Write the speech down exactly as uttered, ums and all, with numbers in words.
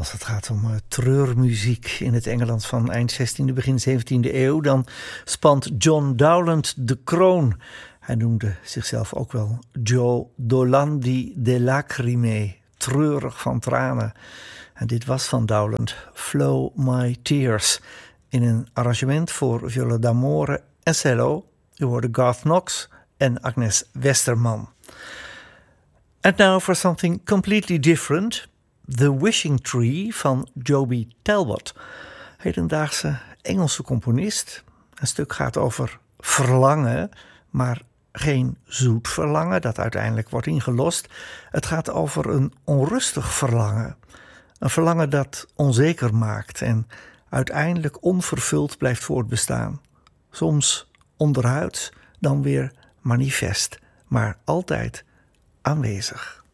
Als het gaat om uh, treurmuziek in het Engeland van eind zestiende, begin zeventiende eeuw, dan spant John Dowland de kroon. Hij noemde zichzelf ook wel Joe Dolandi de Lacrime, treurig van tranen. En dit was van Dowland, Flow My Tears, in een arrangement voor viola d'amore en cello. U hoorde Garth Knox en Agnes Westerman. And now for something completely different. The Wishing Tree van Joby Talbot. Hedendaagse Engelse componist. Een stuk gaat over verlangen, maar geen zoet verlangen dat uiteindelijk wordt ingelost. Het gaat over een onrustig verlangen. Een verlangen dat onzeker maakt en uiteindelijk onvervuld blijft voortbestaan. Soms onderhuids, dan weer manifest, maar altijd aanwezig.